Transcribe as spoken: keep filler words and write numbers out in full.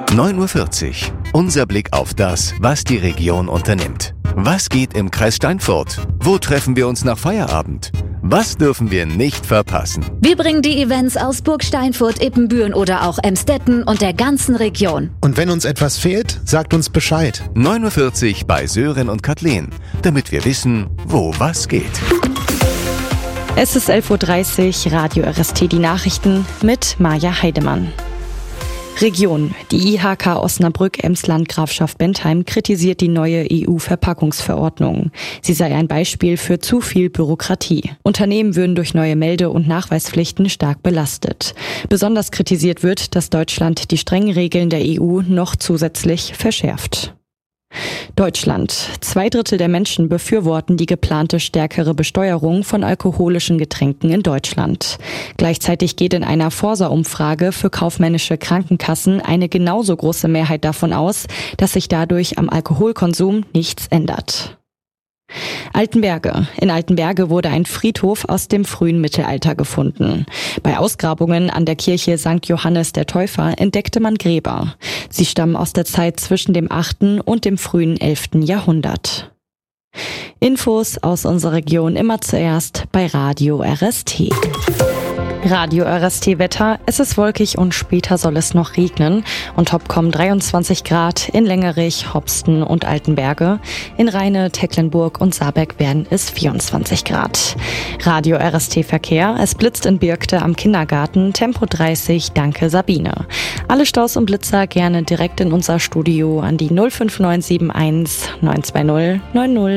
neun Uhr vierzig. Unser Blick auf das, was die Region unternimmt. Was geht im Kreis Steinfurt? Wo treffen wir uns nach Feierabend? Was dürfen wir nicht verpassen? Wir bringen die Events aus Burg Steinfurt, Ippenbüren oder auch Emstetten und der ganzen Region. Und wenn uns etwas fehlt, sagt uns Bescheid. neun Uhr vierzig bei Sören und Kathleen, damit wir wissen, wo was geht. Es ist elf Uhr dreißig, Radio R S T, die Nachrichten mit Maja Heidemann. Region. Die I H K Osnabrück Emsland Grafschaft Bentheim kritisiert die neue E U-Verpackungsverordnung. Sie sei ein Beispiel für zu viel Bürokratie. Unternehmen würden durch neue Melde- und Nachweispflichten stark belastet. Besonders kritisiert wird, dass Deutschland die strengen Regeln der E U noch zusätzlich verschärft. Deutschland. Zwei Drittel der Menschen befürworten die geplante stärkere Besteuerung von alkoholischen Getränken in Deutschland. Gleichzeitig geht in einer Forsa-Umfrage für kaufmännische Krankenkassen eine genauso große Mehrheit davon aus, dass sich dadurch am Alkoholkonsum nichts ändert. Altenberge. In Altenberge wurde ein Friedhof aus dem frühen Mittelalter gefunden. Bei Ausgrabungen an der Kirche Sankt Johannes der Täufer entdeckte man Gräber. Sie stammen aus der Zeit zwischen dem achten und dem frühen elften Jahrhundert. Infos aus unserer Region immer zuerst bei Radio R S T. Radio R S T Wetter. Es ist wolkig und später soll es noch regnen. On top kommen dreiundzwanzig Grad in Lengerich, Hopsten und Altenberge. In Rheine, Tecklenburg und Saarberg werden es vierundzwanzig Grad. Radio R S T Verkehr. Es blitzt in Birkte am Kindergarten. Tempo dreißig. Danke Sabine. Alle Staus und Blitzer gerne direkt in unser Studio an die null fünf neun sieben eins neun zwei null neun null.